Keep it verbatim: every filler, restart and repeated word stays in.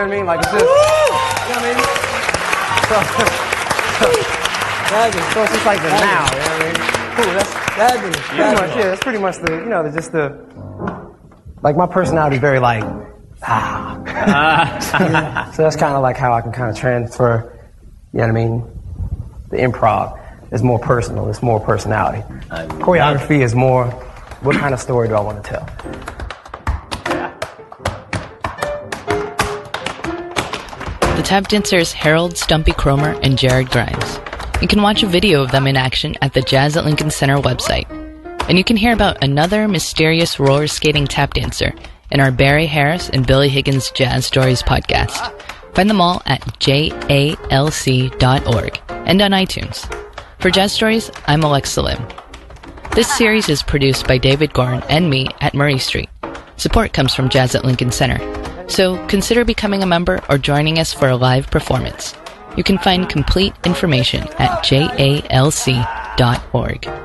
know what I mean? Like, it's just, you know what I mean? So, so, so it's just like the now, you know what I mean? Cool, that's, that'd be, Pretty much, yeah, that's pretty much the, you know, the, just the, like my personality is very like, ah. Yeah. So that's kind of like how I can kind of transfer, you know what I mean? The improv is more personal, it's more personality. Choreography is more, what kind of story do I want to tell? The tap dancers Harold Stumpy Cromer and Jared Grimes. You can watch a video of them in action at the Jazz at Lincoln Center website. And you can hear about another mysterious roller skating tap dancer in our Barry Harris and Billy Higgins Jazz Stories podcast. Find them all at j a l c dot org and on iTunes. For Jazz Stories, I'm Alexa Lim. This series is produced by David Gorn and me at Murray Street. Support comes from Jazz at Lincoln Center. So consider becoming a member or joining us for a live performance. You can find complete information at j a l c dot org.